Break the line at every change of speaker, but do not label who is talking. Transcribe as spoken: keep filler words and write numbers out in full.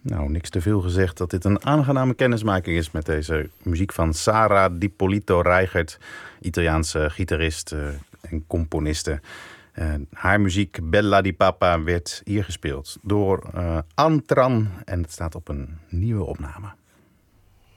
Nou, niks te veel gezegd dat dit een aangename kennismaking is met deze muziek van Sara D'Ippolito Reigert, Italiaanse gitarist uh, en componiste. Uh, haar muziek Bella di Papa werd hier gespeeld door uh, Antran en het staat op een nieuwe opname.